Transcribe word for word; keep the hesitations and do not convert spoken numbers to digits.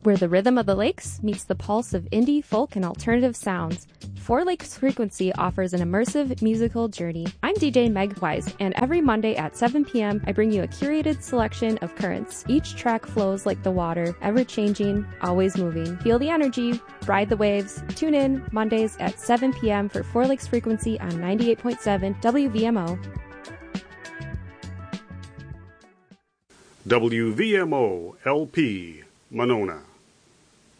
where the rhythm of the lakes meets the pulse of indie, folk, and alternative sounds. Four Lakes Frequency offers an immersive musical journey. I'm D J Meg Wise, and every Monday at seven p.m. I bring you a curated selection of currents. Each track flows like the water, ever-changing, always moving. Feel the energy, ride the waves. Tune in Mondays at seven p.m. for Four Lakes Frequency on ninety-eight point seven W V M O. W V M O L P, Monona.